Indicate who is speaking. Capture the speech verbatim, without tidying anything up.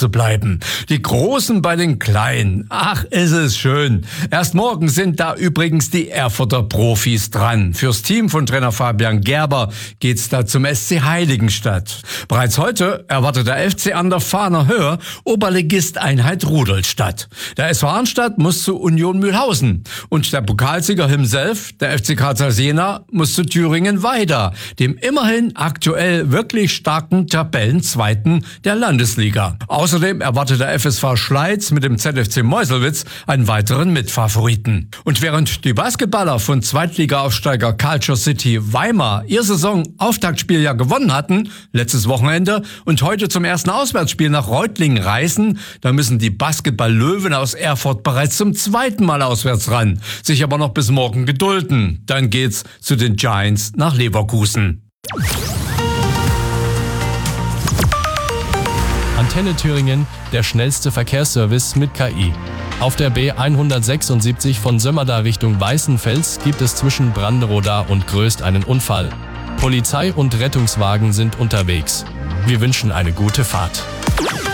Speaker 1: zu bleiben. Die Großen bei den Kleinen. Ach, ist es schön. Erst morgen sind da übrigens die Erfurter Profis dran. Fürs Team von Trainer Fabian Gerber geht's da zum S C Heiligenstadt. Bereits heute erwartet der F C an der Fahner Höhe Oberligist Einheit Rudolstadt. Der S V Arnstadt muss zu Union Mühlhausen. Und der Pokalsieger himself, der F C Karl Zeiss Jena, muss zu Thüringen Weida, dem immerhin aktuell wirklich starken Tabellenzweiten der Landesliga. Außerdem erwartet der F S V Schleiz mit dem Z F C Meuselwitz einen weiteren Mitfavoriten. Und während die Basketballer von Zweitliga-Aufsteiger Culture City Weimar ihr Saison-Auftaktspiel ja gewonnen hatten, letztes Wochenende, und heute zum ersten Auswärtsspiel nach Reutlingen reisen, da müssen die Basketball-Löwen aus Erfurt bereits zum zweiten Mal auswärts ran, sich aber noch bis morgen gedulden. Dann geht's zu den Giants nach Leverkusen.
Speaker 2: Antenne Thüringen, der schnellste Verkehrsservice mit K I. Auf der B hundertsechsundsiebzig von Sömmerda Richtung Weißenfels gibt es zwischen Branderoda und Gröst einen Unfall. Polizei und Rettungswagen sind unterwegs. Wir wünschen eine gute Fahrt.